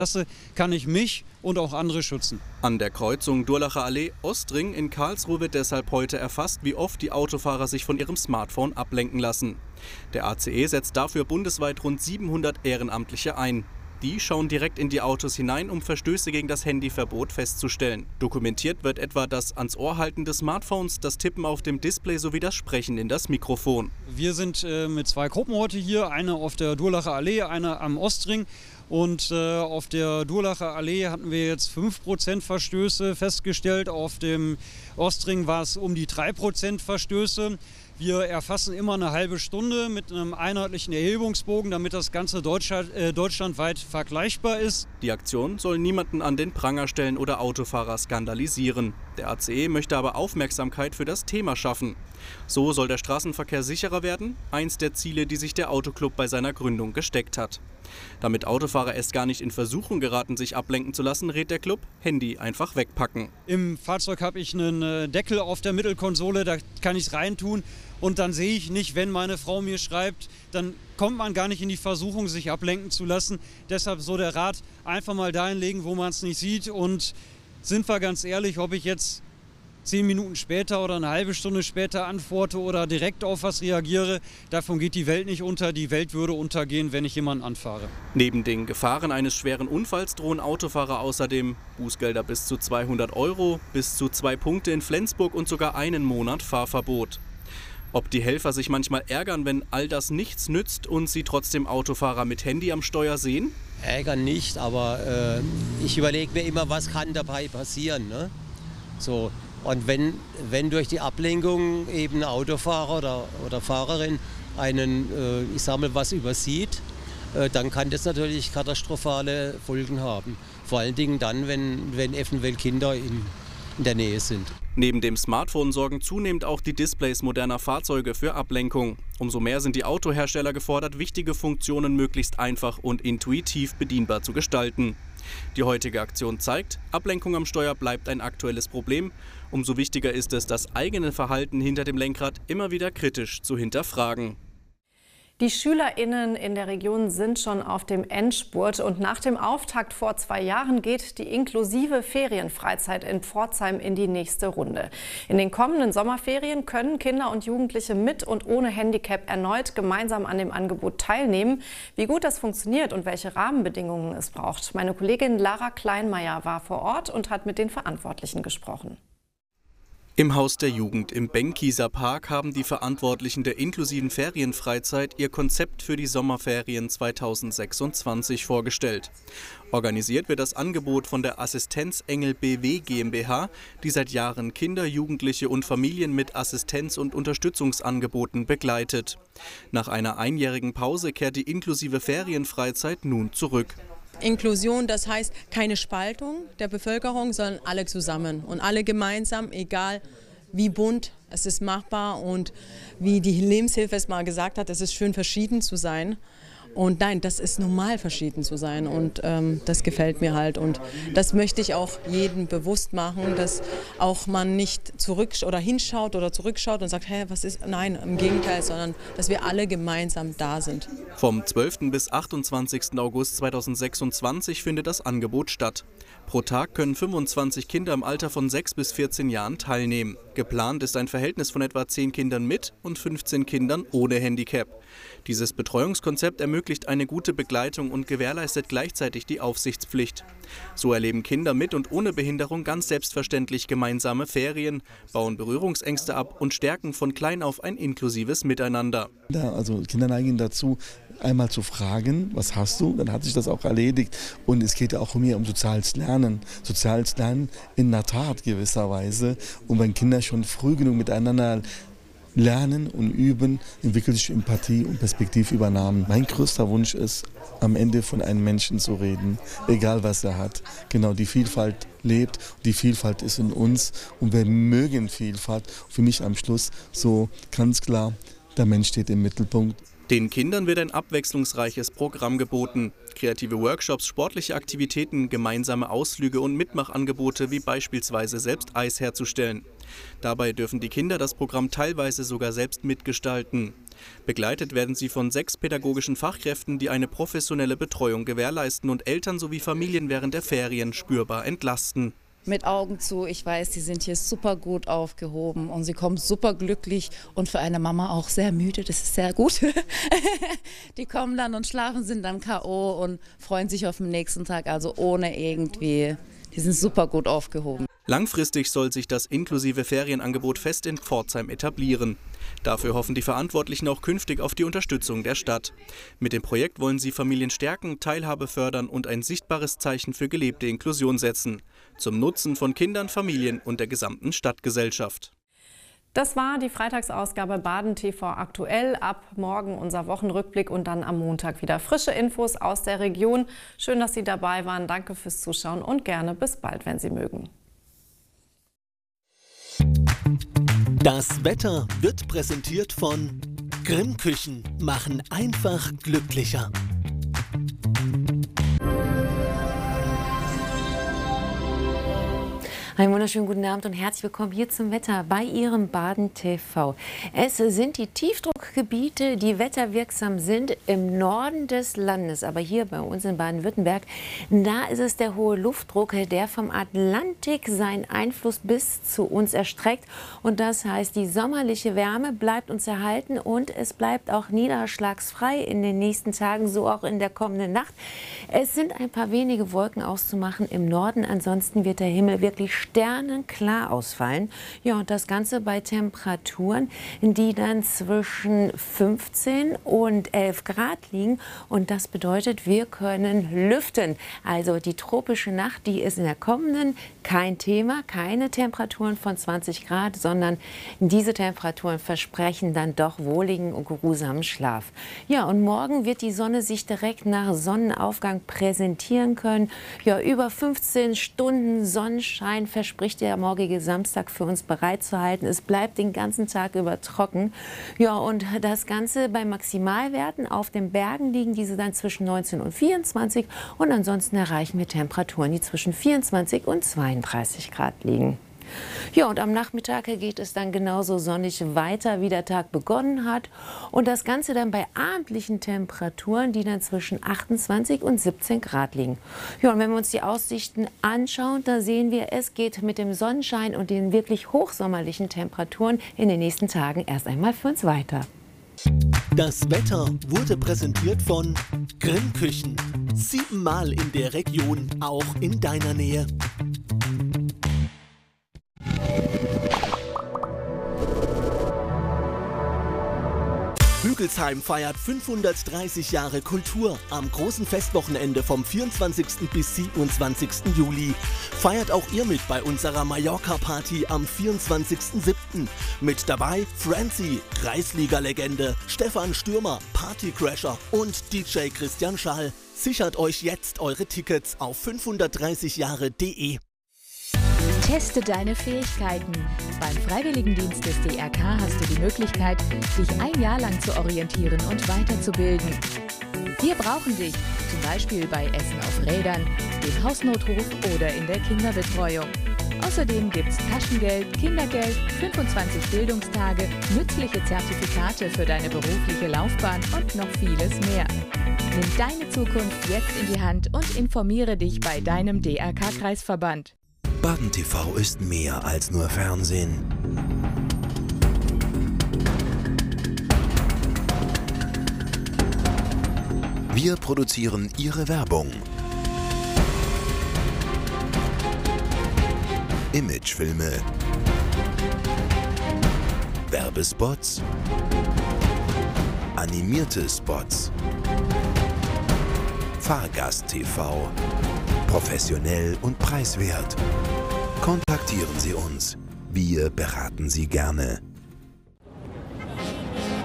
kann ich mich und auch andere schützen. An der Kreuzung Durlacher Allee Ostring in Karlsruhe wird deshalb heute erfasst, wie oft die Autofahrer sich von ihrem Smartphone ablenken lassen. Der ACE setzt dafür bundesweit rund 700 Ehrenamtliche ein. Die schauen direkt in die Autos hinein, um Verstöße gegen das Handyverbot festzustellen. Dokumentiert wird etwa das ans Ohr halten des Smartphones, das Tippen auf dem Display sowie das Sprechen in das Mikrofon. Wir sind mit 2 Gruppen heute hier, eine auf der Durlacher Allee, eine am Ostring. Und auf der Durlacher Allee hatten wir jetzt 5% Verstöße festgestellt. Auf dem Ostring war es um die 3% Verstöße. Wir erfassen immer eine halbe Stunde mit einem einheitlichen Erhebungsbogen, damit das Ganze deutschlandweit vergleichbar ist. Die Aktion soll niemanden an den Pranger stellen oder Autofahrer skandalisieren. Der ACE möchte aber Aufmerksamkeit für das Thema schaffen. So soll der Straßenverkehr sicherer werden, eins der Ziele, die sich der Autoclub bei seiner Gründung gesteckt hat. Damit Autofahrer erst gar nicht in Versuchung geraten, sich ablenken zu lassen, rät der Club, Handy einfach wegpacken. Im Fahrzeug habe ich einen Deckel auf der Mittelkonsole, da kann ich es reintun und dann sehe ich nicht, wenn meine Frau mir schreibt, dann kommt man gar nicht in die Versuchung, sich ablenken zu lassen. Deshalb so der Rat, einfach mal dahin legen, wo man es nicht sieht, und sind wir ganz ehrlich, ob ich jetzt 10 Minuten später oder eine halbe Stunde später antworte oder direkt auf was reagiere, davon geht die Welt nicht unter. Die Welt würde untergehen, wenn ich jemanden anfahre. Neben den Gefahren eines schweren Unfalls drohen Autofahrer außerdem Bußgelder bis zu 200 €, bis zu 2 Punkte in Flensburg und sogar einen Monat Fahrverbot. Ob die Helfer sich manchmal ärgern, wenn all das nichts nützt und sie trotzdem Autofahrer mit Handy am Steuer sehen? Ärgern nicht, aber ich überlege mir immer, was kann dabei passieren, ne? So. Und wenn durch die Ablenkung eben ein Autofahrer oder Fahrerin was übersieht, dann kann das natürlich katastrophale Folgen haben. Vor allen Dingen dann, wenn eventuell Kinder in der Nähe sind. Neben dem Smartphone sorgen zunehmend auch die Displays moderner Fahrzeuge für Ablenkung. Umso mehr sind die Autohersteller gefordert, wichtige Funktionen möglichst einfach und intuitiv bedienbar zu gestalten. Die heutige Aktion zeigt, Ablenkung am Steuer bleibt ein aktuelles Problem. Umso wichtiger ist es, das eigene Verhalten hinter dem Lenkrad immer wieder kritisch zu hinterfragen. Die SchülerInnen in der Region sind schon auf dem Endspurt und nach dem Auftakt vor 2 Jahren geht die inklusive Ferienfreizeit in Pforzheim in die nächste Runde. In den kommenden Sommerferien können Kinder und Jugendliche mit und ohne Handicap erneut gemeinsam an dem Angebot teilnehmen. Wie gut das funktioniert und welche Rahmenbedingungen es braucht. Meine Kollegin Lara Kleinmeier war vor Ort und hat mit den Verantwortlichen gesprochen. Im Haus der Jugend im Benkieser Park haben die Verantwortlichen der inklusiven Ferienfreizeit ihr Konzept für die Sommerferien 2026 vorgestellt. Organisiert wird das Angebot von der Assistenzengel BW GmbH, die seit Jahren Kinder, Jugendliche und Familien mit Assistenz- und Unterstützungsangeboten begleitet. Nach einer einjährigen Pause kehrt die inklusive Ferienfreizeit nun zurück. Inklusion, das heißt keine Spaltung der Bevölkerung, sondern alle zusammen und alle gemeinsam, egal wie bunt, es ist machbar, und wie die Lebenshilfe es mal gesagt hat, es ist schön, verschieden zu sein. Und nein, das ist normal, verschieden zu sein, und das gefällt mir halt, und das möchte ich auch jedem bewusst machen, dass auch man nicht hinschaut oder zurückschaut und sagt, hä, was ist, nein, im Gegenteil, sondern dass wir alle gemeinsam da sind. Vom 12. bis 28. August 2026 findet das Angebot statt. Pro Tag können 25 Kinder im Alter von 6 bis 14 Jahren teilnehmen. Geplant ist ein Verhältnis von etwa 10 Kindern mit und 15 Kindern ohne Handicap. Dieses Betreuungskonzept ermöglicht eine gute Begleitung und gewährleistet gleichzeitig die Aufsichtspflicht. So erleben Kinder mit und ohne Behinderung ganz selbstverständlich gemeinsame Ferien, bauen Berührungsängste ab und stärken von klein auf ein inklusives Miteinander. Ja, also Kinder neigen dazu, einmal zu fragen, was hast du, dann hat sich das auch erledigt. Und es geht ja auch um soziales Lernen. Soziales Lernen in der Tat gewisserweise. Und wenn Kinder schon früh genug miteinander lernen und üben, entwickelt sich Empathie und Perspektivübernahme. Mein größter Wunsch ist, am Ende von einem Menschen zu reden, egal was er hat. Genau, die Vielfalt lebt, die Vielfalt ist in uns und wir mögen Vielfalt. Für mich am Schluss so ganz klar, der Mensch steht im Mittelpunkt. Den Kindern wird ein abwechslungsreiches Programm geboten. Kreative Workshops, sportliche Aktivitäten, gemeinsame Ausflüge und Mitmachangebote wie beispielsweise selbst Eis herzustellen. Dabei dürfen die Kinder das Programm teilweise sogar selbst mitgestalten. Begleitet werden sie von 6 pädagogischen Fachkräften, die eine professionelle Betreuung gewährleisten und Eltern sowie Familien während der Ferien spürbar entlasten. Mit Augen zu, ich weiß, die sind hier super gut aufgehoben und sie kommen super glücklich und für eine Mama auch sehr müde, das ist sehr gut. Die kommen dann und schlafen, sind dann K.O. und freuen sich auf den nächsten Tag, also ohne irgendwie, die sind super gut aufgehoben. Langfristig soll sich das inklusive Ferienangebot fest in Pforzheim etablieren. Dafür hoffen die Verantwortlichen auch künftig auf die Unterstützung der Stadt. Mit dem Projekt wollen sie Familien stärken, Teilhabe fördern und ein sichtbares Zeichen für gelebte Inklusion setzen. Zum Nutzen von Kindern, Familien und der gesamten Stadtgesellschaft. Das war die Freitagsausgabe Baden TV aktuell. Ab morgen unser Wochenrückblick und dann am Montag wieder frische Infos aus der Region. Schön, dass Sie dabei waren. Danke fürs Zuschauen und gerne bis bald, wenn Sie mögen. Das Wetter wird präsentiert von Grimm Küchen, machen einfach glücklicher. Einen wunderschönen guten Abend und herzlich willkommen hier zum Wetter bei Ihrem Baden TV. Es sind die Tiefdruckgebiete, die wetterwirksam sind im Norden des Landes. Aber hier bei uns in Baden-Württemberg, da ist es der hohe Luftdruck, der vom Atlantik seinen Einfluss bis zu uns erstreckt. Und das heißt, die sommerliche Wärme bleibt uns erhalten und es bleibt auch niederschlagsfrei in den nächsten Tagen, so auch in der kommenden Nacht. Es sind ein paar wenige Wolken auszumachen im Norden. Ansonsten wird der Himmel wirklich sternenklar ausfallen. Ja, und das Ganze bei Temperaturen, die dann zwischen 15 und 11 Grad liegen. Und das bedeutet, wir können lüften. Also die tropische Nacht, die ist in der kommenden kein Thema. Keine Temperaturen von 20 Grad, sondern diese Temperaturen versprechen dann doch wohligen und geruhsamen Schlaf. Ja, und morgen wird die Sonne sich direkt nach Sonnenaufgang präsentieren können. Ja, über 15 Stunden Sonnenschein verspricht der morgige Samstag für uns bereitzuhalten. Es bleibt den ganzen Tag über trocken. Ja, und das Ganze bei Maximalwerten auf den Bergen liegen diese dann zwischen 19 und 24 und ansonsten erreichen wir Temperaturen, die zwischen 24 und 32 Grad liegen. Ja, und am Nachmittag geht es dann genauso sonnig weiter, wie der Tag begonnen hat. Und das Ganze dann bei abendlichen Temperaturen, die dann zwischen 28 und 17 Grad liegen. Ja, und wenn wir uns die Aussichten anschauen, da sehen wir, es geht mit dem Sonnenschein und den wirklich hochsommerlichen Temperaturen in den nächsten Tagen erst einmal für uns weiter. Das Wetter wurde präsentiert von Grimm Küchen. 7-mal in der Region, auch in deiner Nähe. Hügelsheim feiert 530 Jahre Kultur am großen Festwochenende vom 24. bis 27. Juli. Feiert auch ihr mit bei unserer Mallorca-Party am 24.07. Mit dabei Francie, Kreisliga-Legende, Stefan Stürmer, Partycrasher und DJ Christian Schall. Sichert euch jetzt eure Tickets auf 530jahre.de. Teste deine Fähigkeiten. Beim Freiwilligendienst des DRK hast du die Möglichkeit, dich ein Jahr lang zu orientieren und weiterzubilden. Wir brauchen dich, zum Beispiel bei Essen auf Rädern, dem Hausnotruf oder in der Kinderbetreuung. Außerdem gibt's Taschengeld, Kindergeld, 25 Bildungstage, nützliche Zertifikate für deine berufliche Laufbahn und noch vieles mehr. Nimm deine Zukunft jetzt in die Hand und informiere dich bei deinem DRK-Kreisverband. Baden TV ist mehr als nur Fernsehen. Wir produzieren Ihre Werbung. Imagefilme. Werbespots. Animierte Spots. Fahrgast-TV. Professionell und preiswert. Kontaktieren Sie uns. Wir beraten Sie gerne.